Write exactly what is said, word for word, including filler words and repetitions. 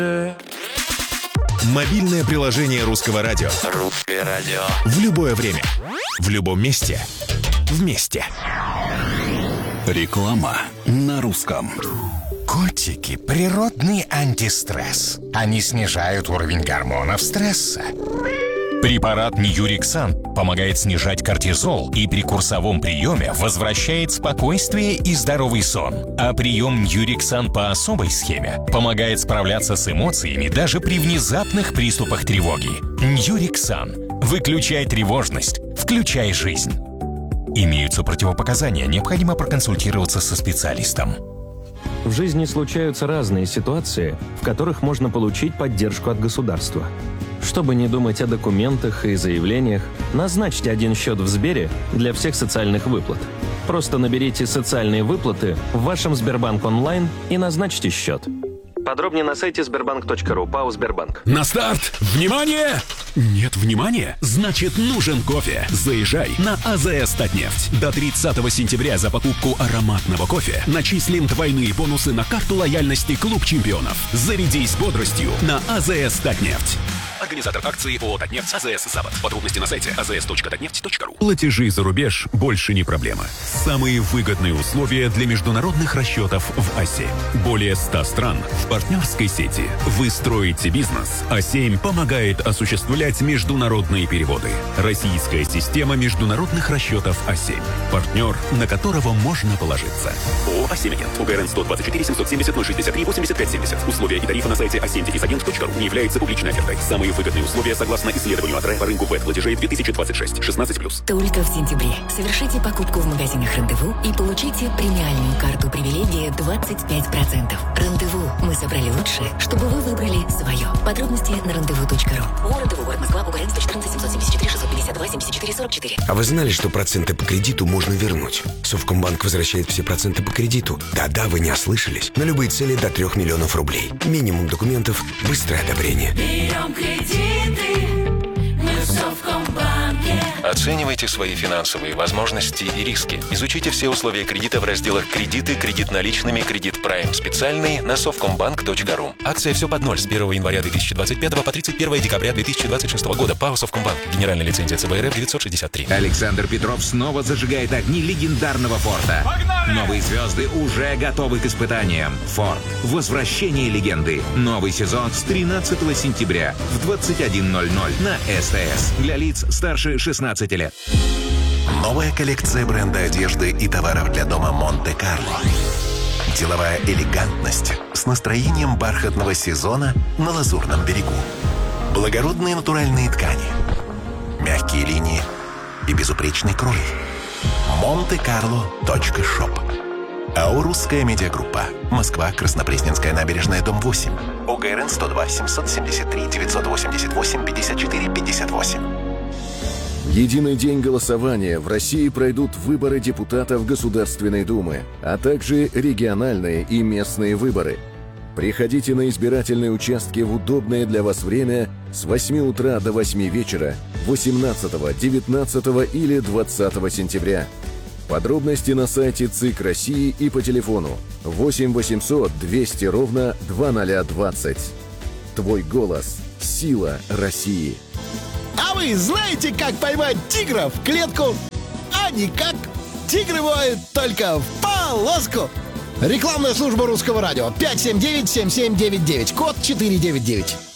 Мобильное приложение Русского радио. Русское радио. В любое время. В любом месте. Вместе. Реклама на русском. Котики – природный антистресс. Они снижают уровень гормонов стресса. Препарат Ньюриксан помогает снижать кортизол и при курсовом приеме возвращает спокойствие и здоровый сон. А прием Ньюриксан по особой схеме помогает справляться с эмоциями даже при внезапных приступах тревоги. Ньюриксан. Выключай тревожность. Включай жизнь. Имеются противопоказания. Необходимо проконсультироваться со специалистом. В жизни случаются разные ситуации, в которых можно получить поддержку от государства. Чтобы не думать о документах и заявлениях, назначьте один счет в Сбере для всех социальных выплат. Просто наберите «Социальные выплаты» в вашем Сбербанк онлайн и назначьте счет. Подробнее на сайте сбербанк точка ру. ПАО «Сбербанк». На старт! Внимание! Нет внимания? Значит, нужен кофе. Заезжай на АЗС «Татнефть». До тридцатого сентября за покупку ароматного кофе начислим двойные бонусы на карту лояльности «Клуб чемпионов». Зарядись бодростью на АЗС «Татнефть». Организатор акции ООО «Татнефть», АЗС «Запад». Подробности на сайте а зэ эс точка татнефть точка ру. Платежи за рубеж больше не проблема. Самые выгодные условия для международных расчетов в А семь. Более ста стран в партнерской сети. Вы строите бизнес. А семь помогает осуществлять международные переводы. Российская система международных расчетов А семь. Партнер, на которого можно положиться. ООО «А семь Агент». УГРН сто двадцать четыре семьсот семьдесят ноль шестьдесят три восемьдесят пять семьдесят. Условия и тарифы на сайте а семь агент точка ру не являются публичной офертой. Самые выгодные условия согласно исследованию АТРЭ по рынку веб-платежей две тысячи двадцать шесть. шестнадцать плюс. Только в сентябре совершите покупку в магазинах «Рандеву» и получите премиальную карту «Привилегия» двадцать пять процентов. «Рандеву». Мы собрали лучшее, чтобы вы выбрали свое. Подробности на рандеву точка ру. «Рандеву», город Москва, УГРН сто четырнадцать семьсот семьдесят четыре шестьсот пятьдесят два семьдесят четыре сорок четыре. А вы знали, что проценты по кредиту можно вернуть? Совкомбанк возвращает все проценты по кредиту. Да-да, вы не ослышались. На любые цели до трех миллионов рублей. Минимум документов, быстрое одобрение. Берем кредиты, мы в Совкомбанке. Оценивайте свои финансовые возможности и риски. Изучите все условия кредита в разделах «Кредиты», «Кредит наличными», «Кредит Прайм специальный» на совкомбанк точка ру. Акция «Все под ноль» с первого января две тысячи двадцать пятого по тридцать первое декабря две тысячи двадцать шестого года. ПАО «Совкомбанк». Генеральная лицензия ЦБ РФ девятьсот шестьдесят три. Александр Петров снова зажигает огни легендарного Форда. Погнали! Новые звезды уже готовы к испытаниям. Форд. Возвращение легенды. Новый сезон с тринадцатого сентября в двадцать один ноль ноль на СТС. Для лиц старше шестнадцати лет. Новая коллекция бренда одежды и товаров для дома «Монте-Карло». Деловая элегантность с настроением бархатного сезона на Лазурном берегу. Благородные натуральные ткани, мягкие линии и безупречный крой. монте-карло точка шоп. АО «Русская медиагруппа». Москва, Краснопресненская набережная, дом восемь. УГРН сто два семьсот семьдесят три девятьсот восемьдесят восемь пятьдесят четыре пятьдесят восемь. Единый день голосования. В России пройдут выборы депутатов Государственной Думы, а также региональные и местные выборы. Приходите на избирательные участки в удобное для вас время с восьми утра до восьми вечера восемнадцатого, девятнадцатого или двадцатого сентября. Подробности на сайте ЦИК России и по телефону восемь восемьсот двести ровно двадцать двадцать. Твой голос – сила России. А вы знаете, как поймать тигра в клетку? А никак. Тигры воют только в полоску. Рекламная служба Русского радио. пять семь девять семь семь девять девять. Код четыреста девяносто девять.